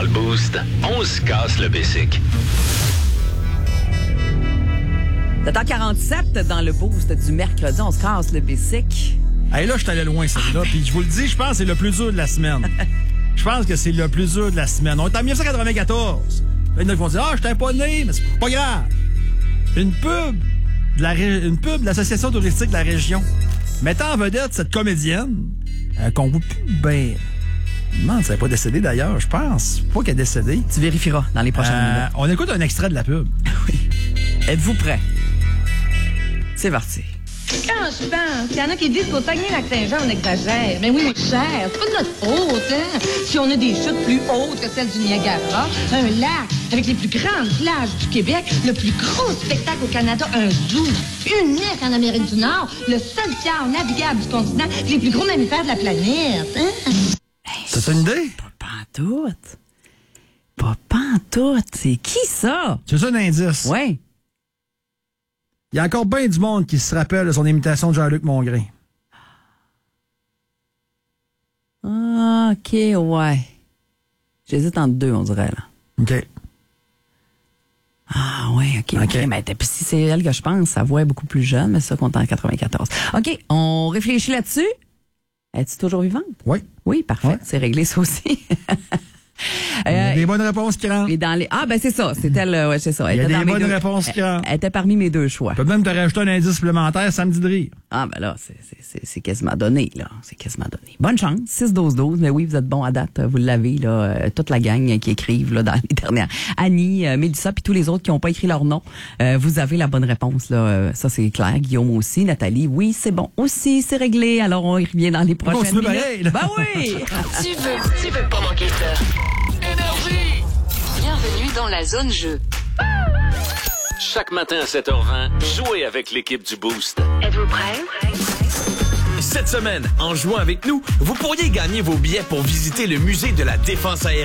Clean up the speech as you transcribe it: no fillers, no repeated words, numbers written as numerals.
Dans le Boost, on se casse le basic. 7h47 dans le Boost du mercredi, on se casse le basic. Hey, là, je suis allé loin, celle-là. Puis je vous le dis, je pense que c'est le plus dur de la semaine. Je pense que c'est le plus dur de la semaine. On est en 1994. Là, il y en a qui vont dire, je t'ai pas né, mais c'est pas grave. Une pub de l'Association touristique de la région mettant en vedette cette comédienne qu'on voit plus bien. Je me demande si elle n'est pas décédée d'ailleurs, je pense. Pas qu'elle est décédée. Tu vérifieras dans les prochaines minutes. On écoute un extrait de la pub. Oui. Êtes-vous prêts? C'est parti. Quand je pense qu'il y en a qui disent qu'au Saguenay-Lac-Saint-Jean, on exagère. Mais oui, cher, c'est pas de notre faute, hein? Si on a des chutes plus hautes que celles du Niagara, un lac avec les plus grandes plages du Québec, le plus gros spectacle au Canada, un zoo unique en Amérique du Nord, le seul fjord navigable du continent, les plus gros mammifères de la planète, hein? C'est une idée? Pas pantoute. Pas pantoute. C'est qui ça? C'est ça un indice? Oui. Il y a encore bien du monde qui se rappelle de son imitation de Jean-Luc Mongrain. Ah, OK, ouais. J'hésite entre deux, on dirait, là. OK. Ah, oui, OK. Mais si c'est elle que je pense, sa voix est beaucoup plus jeune, mais ça compte en 94. OK, on réfléchit là-dessus. Es-tu toujours vivante? Oui. Oui, parfait. Ouais. C'est réglé, ça aussi. Il y a des bonnes réponses qui rentrent. Et dans les... Ah, ben c'est ça. C'était le... Ouais, c'est ça. Il y a des bonnes réponses qui rentrent. Elle était parmi mes deux choix. Je peux même te rajouter un indice supplémentaire, samedi de rire. Ah, ben là, c'est quasiment donné, là. C'est quasiment donné. Bonne chance. 6-12-12. Mais oui, vous êtes bons à date. Vous l'avez, là. Toute la gang qui écrivent, là, dans les dernières. Annie, Mélissa, puis tous les autres qui n'ont pas écrit leur nom. Vous avez la bonne réponse, là. Ça, c'est clair. Guillaume aussi. Nathalie, oui, c'est bon. Aussi, c'est réglé. Alors, on y revient dans les prochaines minutes. Pareil, là. Ben oui! Tu veux pas manquer ça. Énergie! Bienvenue dans la zone jeu. Chaque matin à 7h20, jouez avec l'équipe du Boost. Êtes-vous prêts? Cette semaine, en jouant avec nous, vous pourriez gagner vos billets pour visiter le musée de la Défense aérienne.